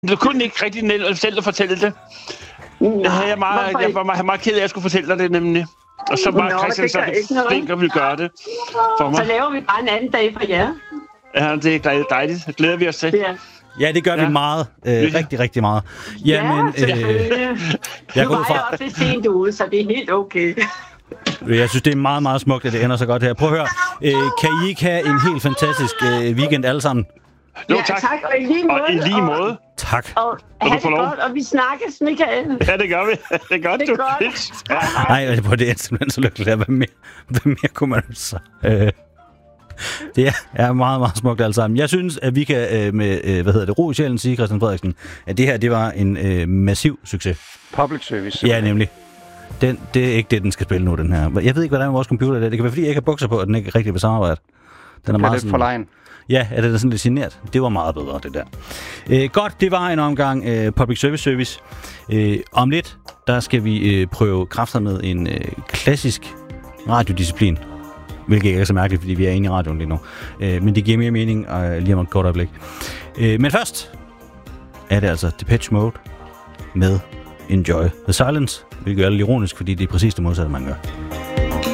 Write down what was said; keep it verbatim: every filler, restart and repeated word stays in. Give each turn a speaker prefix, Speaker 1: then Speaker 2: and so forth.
Speaker 1: Du kunne ikke rigtig selv at fortælle det. Nej, jeg, meget, jeg var meget, meget ked af, at jeg skulle fortælle dig det, nemlig. Og så var Christian så flink og ville gøre det for mig.
Speaker 2: Så laver vi bare en anden dag for jer.
Speaker 1: Ja, det er dejligt. Det glæder vi os til.
Speaker 2: Ja.
Speaker 3: Ja, det gør ja. vi meget. Øh, ja. Rigtig, rigtig meget. Jamen,
Speaker 2: ja,
Speaker 3: øh,
Speaker 2: jeg nu var fra... jeg også lidt sent ude, så det er helt okay.
Speaker 3: Jeg synes, det er meget, meget smukt, at det ender så godt her. Prøv at høre. Øh, kan I ikke have en helt fantastisk øh, weekend alle sammen?
Speaker 1: Jo,
Speaker 2: ja,
Speaker 1: tak.
Speaker 2: tak. Og i lige måde.
Speaker 1: Og i lige måde.
Speaker 3: Og, tak.
Speaker 2: Og, og have det godt, og vi snakkes, Michael.
Speaker 1: Ja, det gør vi. Det er godt,
Speaker 2: det er
Speaker 1: du.
Speaker 2: Godt.
Speaker 3: Nej, det, det er simpelthen så lykkeligt. Hvad mere, hvad mere kunne man så... Øh. Det er, er meget, meget smukt alt sammen. Jeg synes, at vi kan øh, med, øh, hvad hedder det, ro i sjælen sige, Christian Frederiksen, at det her, det var en øh, massiv succes.
Speaker 4: Public service.
Speaker 3: Ja, nemlig. Den, det er ikke det, den skal spille nu, den her. Jeg ved ikke, hvordan med vores computer er. Det kan være, fordi jeg ikke har bukser på, at den ikke rigtig vil samarbejde. Den er,
Speaker 4: er
Speaker 3: meget
Speaker 4: lidt
Speaker 3: sådan,
Speaker 4: for lejen.
Speaker 3: Ja, er det sådan lidt genert. Det var meget bedre, det der. Øh, godt, det var en omgang øh, public service service. Øh, om lidt, der skal vi øh, prøve kræfter med en øh, klassisk radiodisciplin. Hvilket ikke er så mærkeligt, fordi vi er inde i radioen lige nu. Øh, men det giver mere mening øh, lige om et kort øjeblik. Øh, men først er det altså Depeche Mode med Enjoy the Silence. Hvilket er lidt ironisk, fordi det er præcis det modsatte, man gør.